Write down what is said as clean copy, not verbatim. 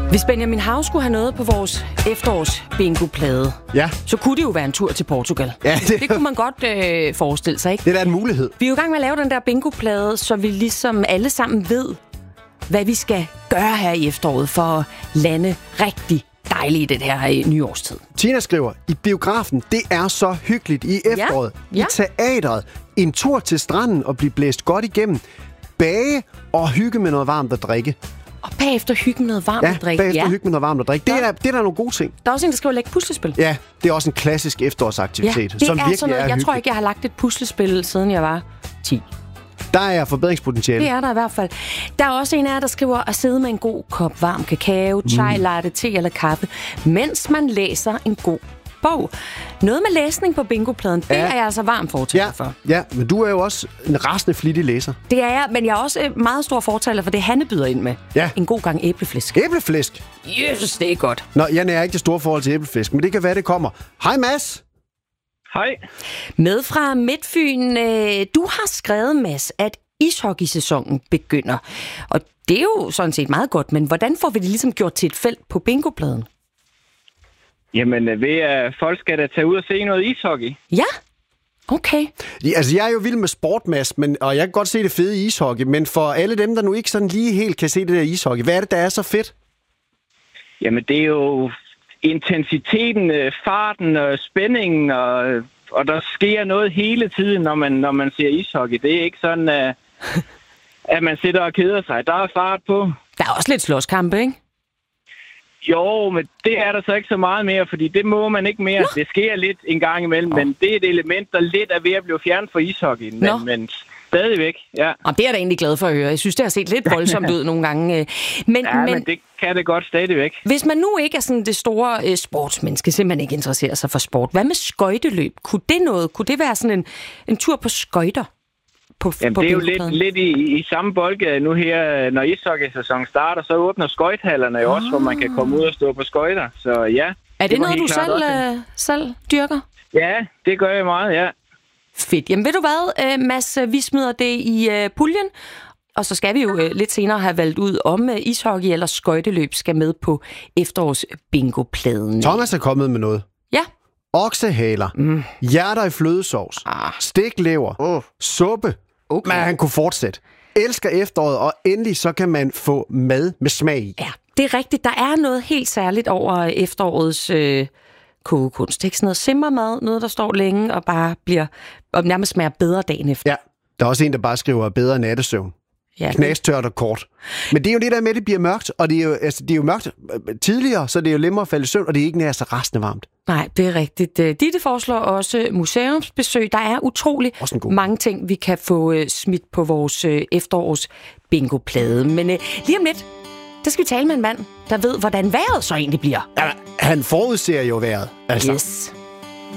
Hvis Benjamin Hav skulle have noget på vores efterårs-bingo-plade, så kunne det jo være en tur til Portugal. Ja, det kunne man godt forestille sig, ikke? Det er da en mulighed. Vi er jo i gang med at lave den der bingo-plade, så vi ligesom alle sammen ved, hvad vi skal gøre her i efteråret for at lande rigtig dejligt i det her nyårstid. Tina skriver, i biografen, det er så hyggeligt i efteråret. Ja. I teateret, en tur til stranden og blive blæst godt igennem. Bage og hygge med noget varmt at drikke. Og bagefter hygge med noget varmt at drikke. Bagefter hygge med noget varmt at drikke. Det er der nogle gode ting. Der er også en, der skriver lægge puslespil. Ja, det er også en klassisk efterårsaktivitet, som virkelig sådan noget, er jeg hyggelig. tror ikke, jeg har lagt et puslespil, siden jeg var 10. Der er forbedringspotentiale. Det er der i hvert fald. Der er også en af jer, der skriver at sidde med en god kop varm kakao, chai, latte, te eller kaffe, mens man læser en god bog. Noget med læsning på bingopladen, det er jeg altså varmt fortaler for. Ja, men du er jo også en rasende flittig læser. Det er jeg, men jeg er også meget stor fortaler for det, Hanne byder ind med. Ja. En god gang æbleflæsk. Æbleflæsk? Jesus, det er godt. Nå, jeg er ikke det store forhold til æbleflæsk, men det kan være, det kommer. Hej, Mads! Hej. Med fra Midtfyn. Du har skrevet, Mads, at ishockeysæsonen begynder. Og det er jo sådan set meget godt, men hvordan får vi det ligesom gjort til et felt på bingopladen? Jamen, ved at folk skal da tage ud og se noget ishockey. Ja, okay. Ja, altså, jeg er jo vild med sport, Mads, og jeg kan godt se det fede i ishockey, men for alle dem, der nu ikke sådan lige helt kan se det der ishockey, hvad er det, der er så fedt? Jamen, det er jo intensiteten, farten og spændingen, og der sker noget hele tiden, når man ser ishockey. Det er ikke sådan, at man sidder og keder sig. Der er fart på. Der er også lidt slåskampe, ikke? Jo, men det er der så ikke så meget mere, fordi det må man ikke mere. Det sker lidt en gang imellem, men det er et element, der lidt er ved at blive fjernet fra ishockey. Men stadigvæk, ja. Og det er jeg da egentlig glad for at høre. Jeg synes, det har set lidt voldsomt ud nogle gange. Men det kan det godt stadigvæk. Hvis man nu ikke er sådan det store sportsmenneske, simpelthen ikke interesserer sig for sport, hvad med skøjteløb? Kunne det være sådan en tur på skøjter? Jamen, det er jo lidt i samme boldgade nu her, når ishockeysæsonen starter, så åbner skøjthallerne jo også, hvor man kan komme ud og stå på skøjter. Så ja. Er det noget, du selv dyrker? Ja, det gør jeg meget, ja. Fedt. Jamen ved du hvad, Mads, vi smider det i puljen, og så skal vi jo lidt senere have valgt ud, om ishockey eller skøjteløb skal med på efterårs bingopladen. Thomas er kommet med noget. Ja. Oksehaler, hjerter i flødesovs, stiklever, suppe. Okay. Men han kunne fortsætte. Elsker efteråret, og endelig så kan man få mad med smag i. Ja, det er rigtigt. Der er noget helt særligt over efterårets kogekunst. Det er ikke sådan noget simmermad, noget der står længe og bare og nærmest smager bedre dagen efter. Ja, der er også en, der bare skriver bedre nattesøvn. Ja, knastørt og kort. Men det er jo det der med, at det bliver mørkt, og det er jo mørkt tidligere, så det er jo nemmere at falde i søvn, og det er ikke nær så rasende varmt. Nej, det er rigtigt. Ditte foreslår også museumsbesøg. Der er utrolig mange ting, vi kan få smidt på vores efterårs bingoplade. Men lige om lidt, der skal vi tale med en mand, der ved, hvordan vejret så egentlig bliver. Ja, han forudser jo vejret. Altså. Yes.